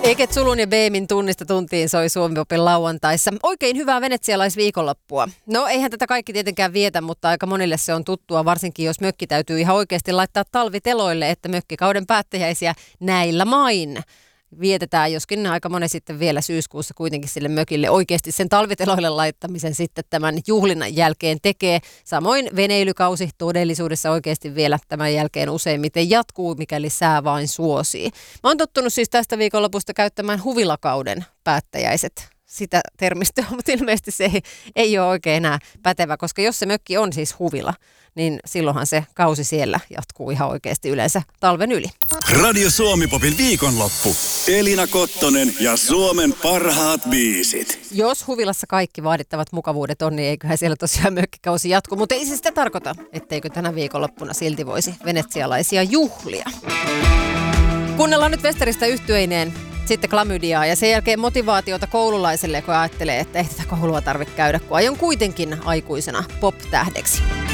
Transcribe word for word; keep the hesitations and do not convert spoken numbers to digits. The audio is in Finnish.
Eket Sulun ja Beemin tunnista tuntiin soi Suomi-popin lauantaissa. Oikein hyvää venetsialaisviikonloppua. No eihän tätä kaikki tietenkään vietä, mutta aika monille se on tuttua, varsinkin jos mökki täytyy ihan oikeasti laittaa talviteloille, että mökkikauden päättäjäisiä näillä main vietetään, joskin aika monen sitten vielä syyskuussa kuitenkin sille mökille oikeasti sen talviteloille laittamisen sitten tämän juhlinnan jälkeen tekee. Samoin veneilykausi todellisuudessa oikeasti vielä tämän jälkeen useimmiten jatkuu, mikäli sää vain suosii. Mä oon tottunut siis tästä viikonlopusta käyttämään huvilakauden päättäjäiset. Sitä termistöä, mutta ilmeisesti se ei, ei ole oikein enää pätevä, koska jos se mökki on siis huvila, niin silloinhan se kausi siellä jatkuu ihan oikeasti yleensä talven yli. Radio Suomi-popin viikonloppu. Elina Kottonen ja Suomen parhaat biisit. Jos huvilassa kaikki vaadittavat mukavuudet on, niin eiköhän siellä tosiaan mökkikausi jatku, mutta ei se sitä tarkoita, etteikö tänä viikonloppuna silti voisi venetsialaisia juhlia. Kuunnellaan nyt Westeristä yhtyeineen. Sitten klamydiaa ja sen jälkeen motivaatiota koululaiselle, kun ajattelee, että ei tätä koulua tarvitse käydä, kun aion kuitenkin aikuisena pop-tähdeksi.